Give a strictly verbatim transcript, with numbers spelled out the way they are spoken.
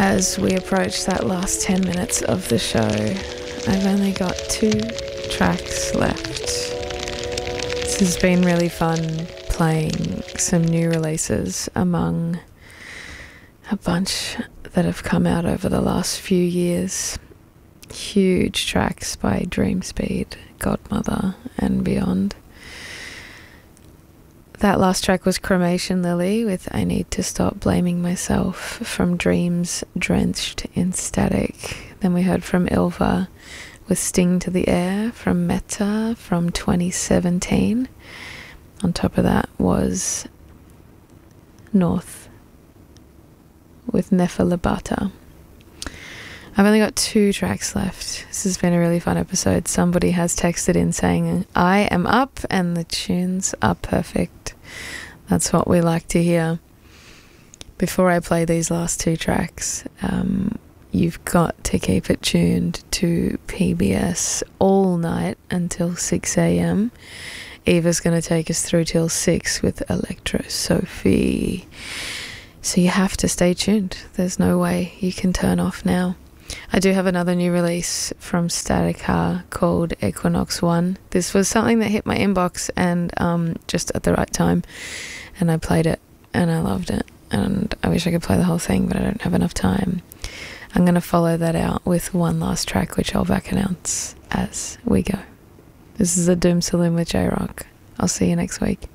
As we approach that last ten minutes of the show, I've only got two tracks left. This has been really fun playing some new releases among a bunch that have come out over the last few years. Huge tracks by Dreamspeed, Godmother and beyond. That last track was Cremation Lily with I Need to Stop Blaming Myself from Dreams Drenched in Static. Then we heard from Ilva with Sting to the Air from Meta from twenty seventeen. On top of that was North with Nefa Labata. I've only got two tracks left. This has been a really fun episode. Somebody has texted in saying, I am up and the tunes are perfect. That's what we like to hear. Before I play these last two tracks, um, you've got to keep it tuned to P B S all night until six a.m. Eva's going to take us through till six with Electro Sophie. So you have to stay tuned. There's no way you can turn off now. I do have another new release from Statica called Equinox one. This was something that hit my inbox and um, just at the right time, and I played it and I loved it, and I wish I could play the whole thing, but I don't have enough time. I'm going to follow that out with one last track, which I'll back announce as we go. This is a Doom Saloon with J-Rock. I'll see you next week.